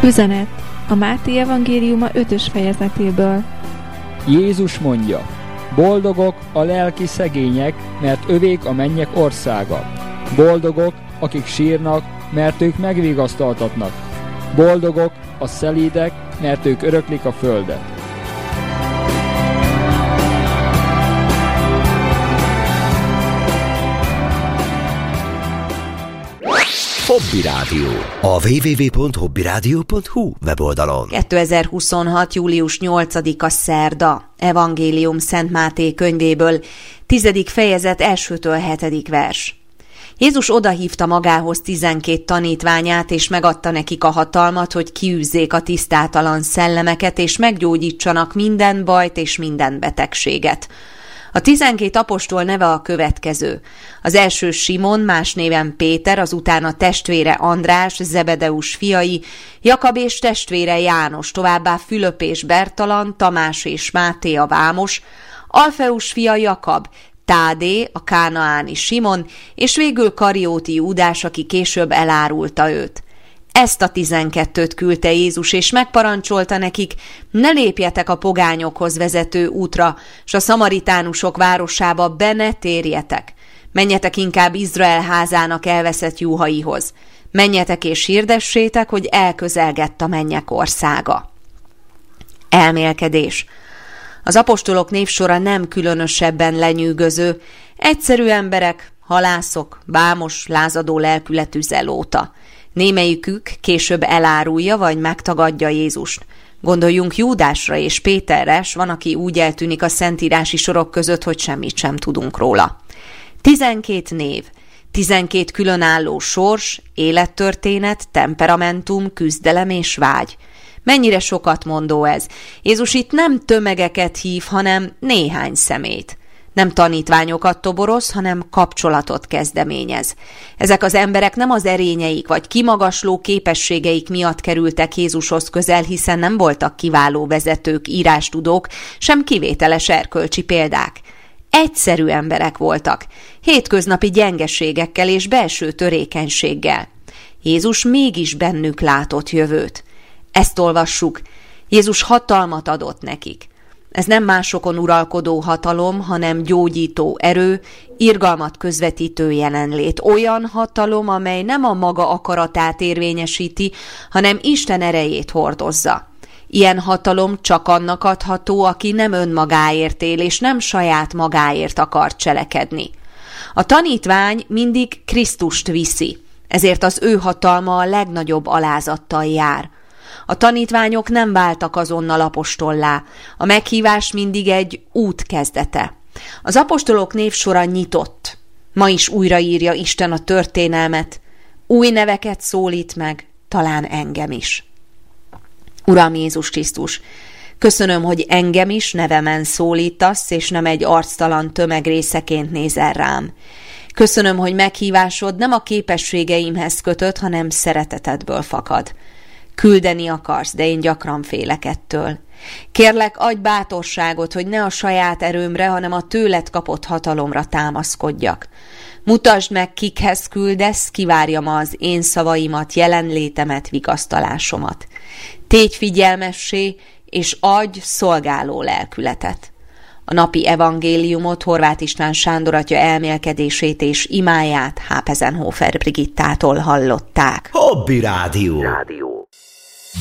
Üzenet a Máté evangéliuma 5. fejezetéből. Jézus mondja: boldogok a lelki szegények, mert övék a mennyek országa. Boldogok, akik sírnak, mert ők megvigasztaltatnak. Boldogok a szelídek, mert ők öröklik a földet. Hobby Rádió. A www.hobbyradio.hu weboldalon. 2026. július 8-a szerda. Evangélium Szent Máté könyvéből, 10. fejezet 1-től 7. vers. Jézus odahívta magához 12 tanítványát, és megadta nekik a hatalmat, hogy kiűzzék a tisztátalan szellemeket, és meggyógyítsanak minden bajt és minden betegséget. A 12 apostol neve a következő. Az első Simon, más néven Péter, azután a testvére András, Zebedeus fiai, Jakab és testvére János, továbbá Fülöp és Bertalan, Tamás és Máté a vámos, Alfeus fia Jakab, Tádé, a kánaáni Simon, és végül Karióti Júdás, aki később elárulta őt. Ezt a 12-t küldte Jézus, és megparancsolta nekik: ne lépjetek a pogányokhoz vezető útra, s a szamaritánusok városába be ne térjetek. Menjetek inkább Izrael házának elveszett juhaihoz. Menjetek és hirdessétek, hogy elközelgett a mennyek országa. Elmélkedés. Az apostolok névsora nem különösebben lenyűgöző. Egyszerű emberek, halászok, vámos, lázadó lelkületű zelóta. Némelyikük később elárulja vagy megtagadja Jézust. Gondoljunk Júdásra és Péterre, s van, aki úgy eltűnik a szentírási sorok között, hogy semmit sem tudunk róla. 12 név, 12 különálló sors, élettörténet, temperamentum, küzdelem és vágy. Mennyire sokat mondó ez. Jézus itt nem tömegeket hív, hanem néhány szemét. Nem tanítványokat toboroz, hanem kapcsolatot kezdeményez. Ezek az emberek nem az erényeik vagy kimagasló képességeik miatt kerültek Jézushoz közel, hiszen nem voltak kiváló vezetők, írástudók, sem kivételes erkölcsi példák. Egyszerű emberek voltak, hétköznapi gyengeségekkel és belső törékenységgel. Jézus mégis bennük látott jövőt. Ezt olvassuk: Jézus hatalmat adott nekik. Ez nem másokon uralkodó hatalom, hanem gyógyító erő, irgalmat közvetítő jelenlét. Olyan hatalom, amely nem a maga akaratát érvényesíti, hanem Isten erejét hordozza. Ilyen hatalom csak annak adható, aki nem önmagáért él, és nem saját magáért akar cselekedni. A tanítvány mindig Krisztust viszi, ezért az ő hatalma a legnagyobb alázattal jár. A tanítványok nem váltak azonnal apostollá, a meghívás mindig egy út kezdete. Az apostolok névsora nyitott. Ma is újraírja Isten a történelmet, új neveket szólít meg, talán engem is. Uram Jézus Krisztus, köszönöm, hogy engem is nevemen szólítasz, és nem egy arctalan tömeg részeként nézel rám. Köszönöm, hogy meghívásod nem a képességeimhez kötött, hanem szeretetedből fakad. Küldeni akarsz, de én gyakran félek ettől. Kérlek, adj bátorságot, hogy ne a saját erőmre, hanem a tőled kapott hatalomra támaszkodjak. Mutasd meg, kikhez küldesz, kivárjam az én szavaimat, jelenlétemet, vigasztalásomat. Tégy figyelmessé, és adj szolgáló lelkületet. A napi evangéliumot Horváth István Sándor atya elmélkedését és imáját Hápezenhofer Brigittától hallották. Hobby Rádió.